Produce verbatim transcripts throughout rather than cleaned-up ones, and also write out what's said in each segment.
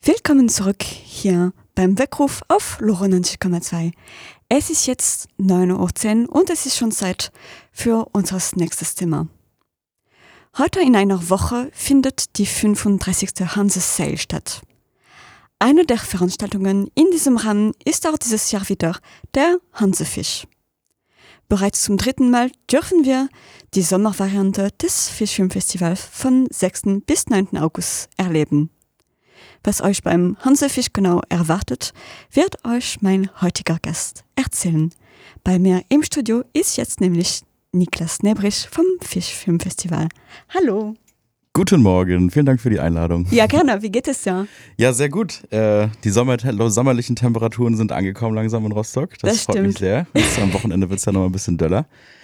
Willkommen zurück hier beim Weckruf auf Lora neunzig Komma zwei. Es ist jetzt neun Uhr zehn und es ist schon Zeit für unser nächstes Thema. Heute in einer Woche findet die fünfunddreißigste Hanse Sale statt. Eine der Veranstaltungen in diesem Rahmen ist auch dieses Jahr wieder der Hansefisch. Bereits zum dritten Mal dürfen wir die Sommervariante des Fischfilmfestivals von sechsten bis neunten August erleben. Was euch beim Hansefisch genau erwartet, wird euch mein heutiger Gast erzählen. Bei mir im Studio ist jetzt nämlich Niklas Nebrich vom Fischfilmfestival. Hallo. Guten Morgen, vielen Dank für die Einladung. Ja, gerne. Wie geht es dir? Ja, sehr gut. Äh, die Sommer- sommerlichen Temperaturen sind angekommen langsam in Rostock. Das, das freut mich sehr. Jetzt am Wochenende wird es ja noch ein bisschen döller.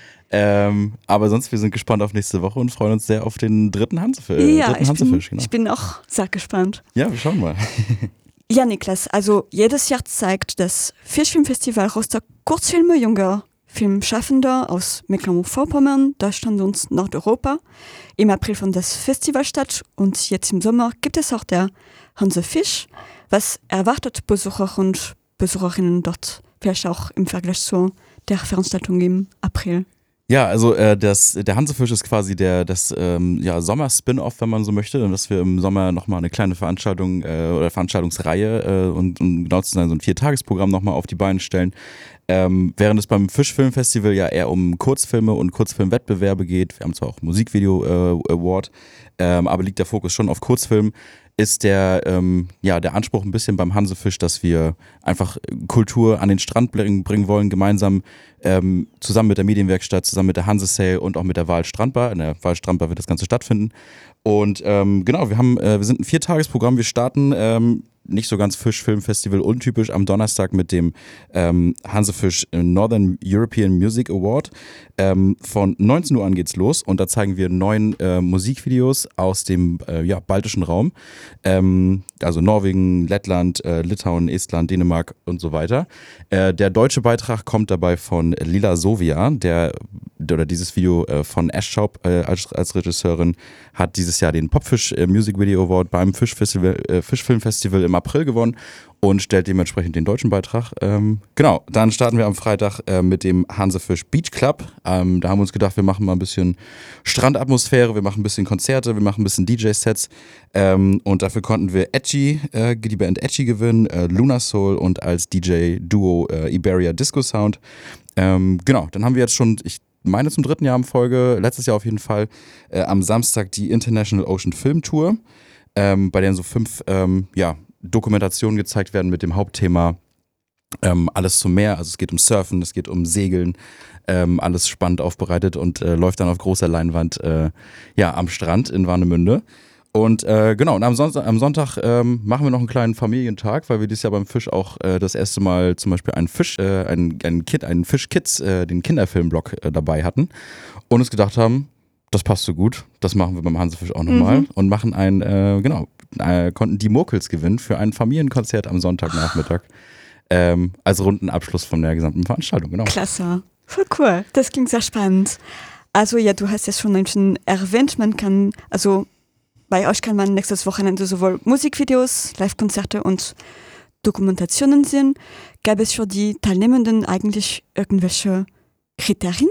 Ähm, aber sonst, wir sind gespannt auf nächste Woche und freuen uns sehr auf den dritten, Hanse, äh, ja, dritten ich Hansefisch. Bin, genau. ich bin auch sehr gespannt. Ja, wir schauen mal. Ja, Niklas, also jedes Jahr zeigt das Fischfilmfestival Rostock Kurzfilme junger Filmschaffender aus Mecklenburg-Vorpommern, Deutschland und Nordeuropa. Im April fand das Festival statt und jetzt im Sommer gibt es auch der Hansefisch. Was erwartet Besucher und Besucherinnen dort? Vielleicht auch im Vergleich zu der Veranstaltung im April. Ja, also äh, das, der Hansefisch ist quasi der das ähm, ja, Sommer-Spin-Off, wenn man so möchte, dass wir im Sommer nochmal eine kleine Veranstaltung äh, oder Veranstaltungsreihe äh, und um genau zu sein, so ein Viertagesprogramm nochmal auf die Beine stellen. Ähm, während es beim Fischfilmfestival ja eher um Kurzfilme und Kurzfilmwettbewerbe geht, wir haben zwar auch einen Musikvideo-Award, äh, ähm, aber liegt der Fokus schon auf Kurzfilm, ist der, ähm, ja, der Anspruch ein bisschen beim Hansefisch, dass wir einfach Kultur an den Strand bringen, bringen wollen, gemeinsam ähm, zusammen mit der Medienwerkstatt, zusammen mit der Hanse Sale und auch mit der Wahl Strandbar. In der Wahl Strandbar wird das Ganze stattfinden. Und ähm, genau, wir haben, äh, wir sind ein Viertagesprogramm, wir starten ähm, nicht so ganz Fischfilmfestival untypisch am Donnerstag mit dem ähm, Hansefisch Northern European Music Award. Ähm, von neunzehn Uhr an geht's los und da zeigen wir neun äh, Musikvideos aus dem äh, ja, baltischen Raum. Ähm, also Norwegen, Lettland, äh, Litauen, Estland, Dänemark und so weiter. Äh, der deutsche Beitrag kommt dabei von Lila Sovia, der oder dieses Video äh, von Ash Schaub äh, als, als Regisseurin hat dieses Jahr den Popfish äh, Music Video Award beim Fischfestival, äh, Fischfilmfestival im April gewonnen und stellt dementsprechend den deutschen Beitrag. Ähm, genau, dann starten wir am Freitag äh, mit dem Hansefisch Beach Club. Ähm, da haben wir uns gedacht, wir machen mal ein bisschen Strandatmosphäre, wir machen ein bisschen Konzerte, wir machen ein bisschen D J-Sets ähm, und dafür konnten wir Edgy, äh, die Band Edgy gewinnen, äh, Luna Soul und als D J-Duo äh, Iberia Disco Sound. Ähm, genau, dann haben wir jetzt schon, ich meine zum dritten Jahr in Folge, letztes Jahr auf jeden Fall, äh, am Samstag die International Ocean Film Tour, ähm, bei der so fünf ähm, ja, Dokumentationen gezeigt werden mit dem Hauptthema ähm, alles zum Meer. Also es geht um Surfen, es geht um Segeln, ähm, alles spannend aufbereitet und äh, läuft dann auf großer Leinwand äh, ja, am Strand in Warnemünde. Und äh, genau, und am Sonntag, am Sonntag ähm, machen wir noch einen kleinen Familientag, weil wir dieses Jahr beim Fisch auch äh, das erste Mal zum Beispiel einen Fisch, äh, einen, einen Kid, einen Fisch Kids, äh, den Kinderfilmblock äh, dabei hatten und uns gedacht haben, das passt so gut, das machen wir beim Hansefisch auch nochmal mhm. und machen ein, äh, genau, äh, konnten die Murkels gewinnen für ein Familienkonzert am Sonntagnachmittag ähm, als runden Abschluss von der gesamten Veranstaltung, genau. Klasse, voll cool, das klingt sehr spannend. Also ja, du hast es schon ein bisschen erwähnt, man kann, also bei euch kann man nächstes Wochenende sowohl Musikvideos, Live-Konzerte und Dokumentationen sehen. Gab es für die Teilnehmenden eigentlich irgendwelche Kriterien?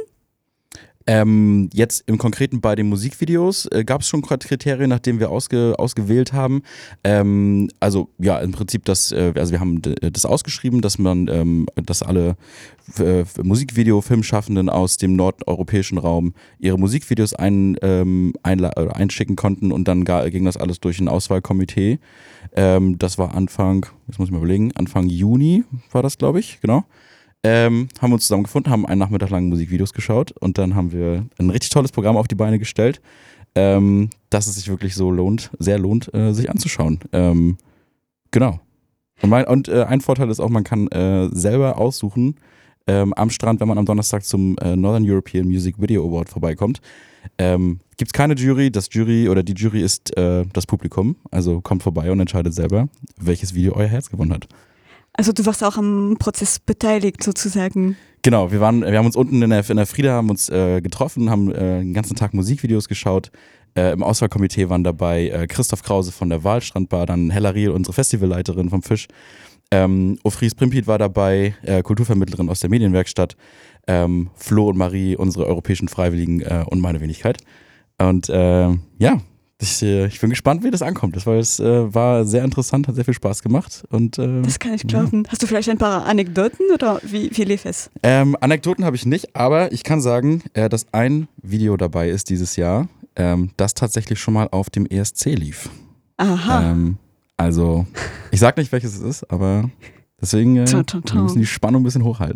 Ähm, jetzt im Konkreten bei den Musikvideos äh, gab es schon Kriterien, nachdem wir ausge, ausgewählt haben. Ähm, also ja, im Prinzip das, äh, also wir haben d- das ausgeschrieben, dass man, ähm, dass alle äh, Musikvideo-Filmschaffenden aus dem nordeuropäischen Raum ihre Musikvideos ein, ähm, einla- oder einschicken konnten und dann gar, ging das alles durch ein Auswahlkomitee. Ähm, das war Anfang, jetzt muss ich mal überlegen, Anfang Juni war das, glaube ich, genau. Ähm, haben wir uns zusammengefunden, haben einen Nachmittag lang Musikvideos geschaut und dann haben wir ein richtig tolles Programm auf die Beine gestellt, ähm, dass es sich wirklich so lohnt, sehr lohnt, äh, sich anzuschauen. Ähm, genau. Und, mein, und äh, ein Vorteil ist auch, man kann äh, selber aussuchen ähm, am Strand, wenn man am Donnerstag zum äh, Northern European Music Video Award vorbeikommt. Ähm, gibt es keine Jury, das Jury oder die Jury ist äh, das Publikum, also kommt vorbei und entscheidet selber, welches Video euer Herz gewonnen hat. Also du warst auch am Prozess beteiligt sozusagen. Genau, wir waren, wir haben uns unten in der, in der Frieda haben uns äh, getroffen, haben äh, den ganzen Tag Musikvideos geschaut, Äh, Im Auswahlkomitee waren dabei äh, Christoph Krause von der Wahlstrandbar, dann Hella Riel, unsere Festivalleiterin vom Fisch. Ähm, Ofries Primpit war dabei, äh, Kulturvermittlerin aus der Medienwerkstatt. Ähm, Flo und Marie, unsere europäischen Freiwilligen äh, und meine Wenigkeit. Und äh, ja, ich, äh, ich bin gespannt, wie das ankommt. Das war, das, äh, war sehr interessant, hat sehr viel Spaß gemacht. Und, äh, das kann ich glauben. Ja. Hast du vielleicht ein paar Anekdoten oder wie, wie lief es? Ähm, Anekdoten habe ich nicht, aber ich kann sagen, äh, dass ein Video dabei ist dieses Jahr, ähm, das tatsächlich schon mal auf dem E S C lief. Aha. Ähm, also, ich sag nicht, welches es ist, aber deswegen äh, ta, ta, ta. wir müssen die Spannung ein bisschen hochhalten.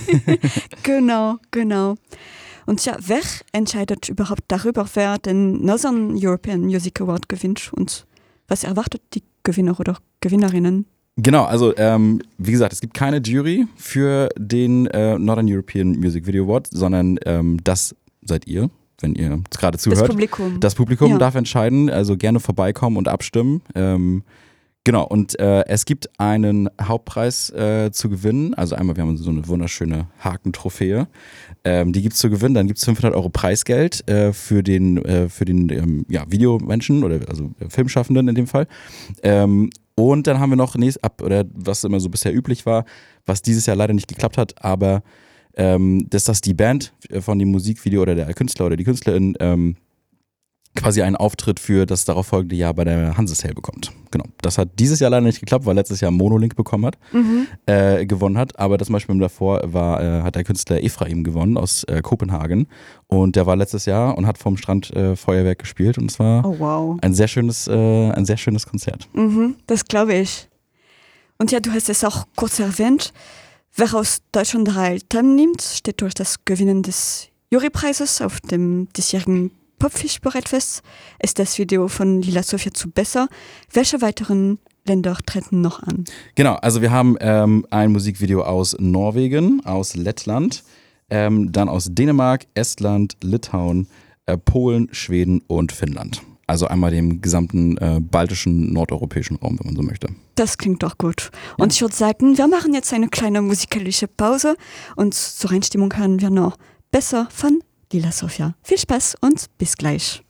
Genau, genau. Und ja, wer entscheidet überhaupt darüber, wer den Northern European Music Award gewinnt und was erwartet die Gewinner oder Gewinnerinnen? Genau, also ähm, wie gesagt, es gibt keine Jury für den äh, Northern European Music Video Award, sondern ähm, das seid ihr, wenn ihr gerade zuhört. Das Publikum. Das Publikum ja. darf entscheiden, also gerne vorbeikommen und abstimmen. Ähm, Genau, und äh, es gibt einen Hauptpreis äh, zu gewinnen. Also einmal, wir haben so eine wunderschöne Haken-Trophäe. Ähm, die gibt es zu gewinnen. Dann gibt es fünfhundert Euro Preisgeld äh, für den, äh, für den ähm, ja, Videomenschen oder also Filmschaffenden in dem Fall. Ähm, und dann haben wir noch, nächst, ab, oder was immer so bisher üblich war, was dieses Jahr leider nicht geklappt hat, aber ähm, dass das die Band von dem Musikvideo oder der Künstler oder die Künstlerin ähm, quasi einen Auftritt für das darauf folgende Jahr bei der Hanse Sale bekommt. Genau. Das hat dieses Jahr leider nicht geklappt, weil letztes Jahr Monolink bekommen hat, mhm. äh, gewonnen hat. Aber das zum Beispiel davor war, äh, hat der Künstler Ephraim gewonnen aus äh, Kopenhagen. Und der war letztes Jahr und hat vom Strand äh, Feuerwerk gespielt. Und es war oh, wow. ein sehr schönes, äh, ein sehr schönes Konzert. Mhm, das glaube ich. Und ja, du hast es auch kurz erwähnt. Wer aus Deutschland drei teilnimmt, steht durch das Gewinnen des Jurypreises auf dem diesjährigen Popfisch-Bereitfest. Ist das Video von Lila Sophia zu besser? Welche weiteren Länder treten noch an? Genau, also wir haben ähm, ein Musikvideo aus Norwegen, aus Lettland, ähm, dann aus Dänemark, Estland, Litauen, äh, Polen, Schweden und Finnland. Also einmal dem gesamten äh, baltischen, nordeuropäischen Raum, wenn man so möchte. Das klingt doch gut. Und ja. Ich würde sagen, wir machen jetzt eine kleine musikalische Pause und zur Einstimmung hören wir noch Besser von Lila Sophia. Viel Spaß und bis gleich.